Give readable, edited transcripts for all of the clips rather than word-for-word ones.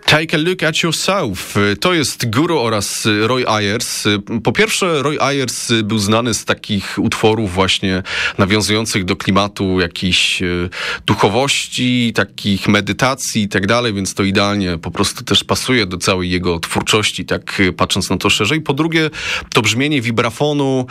Take a Look at Yourself. To jest Guru oraz Roy Ayers. Po pierwsze, Roy Ayers był znany z takich utworów właśnie nawiązujących do klimatu jakiejś duchowości, takich medytacji i tak dalej, więc to idealnie po prostu też pasuje do całej jego twórczości, tak patrząc na to szerzej. Po drugie, to brzmienie vibrafonu,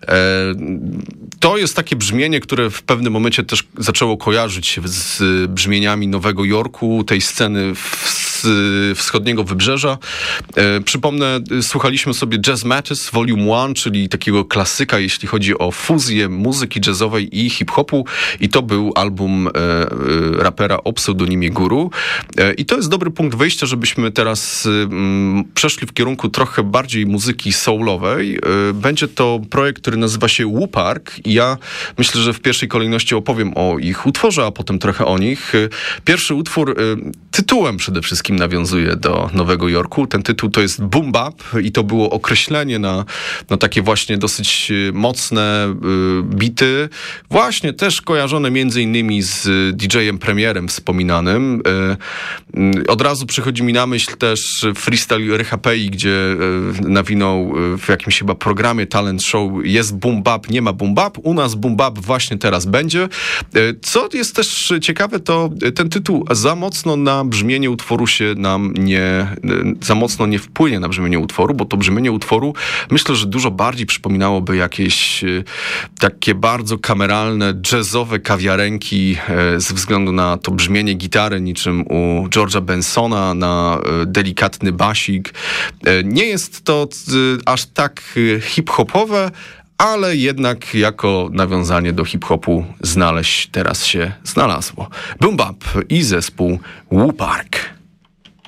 to jest takie brzmienie, które w pewnym momencie też zaczęło kojarzyć się z brzmieniami Nowego Jorku, tej sceny wschodniego wybrzeża. Przypomnę, słuchaliśmy sobie Jazz Matters Volume 1, czyli takiego klasyka, jeśli chodzi o fuzję muzyki jazzowej i hip-hopu, i to był album rapera o pseudonimie Guru. I to jest dobry punkt wyjścia, żebyśmy teraz przeszli w kierunku trochę bardziej muzyki soulowej. Będzie to projekt, który nazywa się Woo Park, i ja myślę, że w pierwszej kolejności opowiem o ich utworze, a potem trochę o nich. Pierwszy utwór tytułem przede wszystkim nawiązuje do Nowego Jorku. Ten tytuł to jest Boom Bap i to było określenie na takie właśnie dosyć mocne bity, właśnie też kojarzone między innymi z DJ-em Premierem wspominanym. Od razu przychodzi mi na myśl też freestyle Rycha Pei, gdzie nawinął w jakimś chyba programie talent show: jest boom bap, nie ma boom bap, u nas boom bap właśnie teraz będzie. Co jest też ciekawe, to ten tytuł za mocno na brzmienie utworu za mocno nie wpłynie na brzmienie utworu, bo to brzmienie utworu myślę, że dużo bardziej przypominałoby jakieś takie bardzo kameralne, jazzowe kawiarenki ze względu na to brzmienie gitary, niczym u George'a Bensona, na delikatny basik. Nie jest to aż tak hip-hopowe, ale jednak jako nawiązanie do hip-hopu znaleźć teraz się znalazło. Boom Bap i zespół Woo Park.